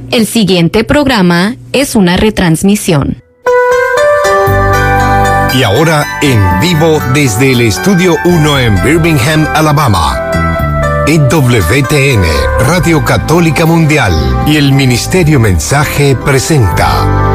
El siguiente programa es una retransmisión. Y ahora, en vivo desde el Estudio 1 en Birmingham, Alabama, EWTN, Radio Católica Mundial y el Ministerio Mensaje presenta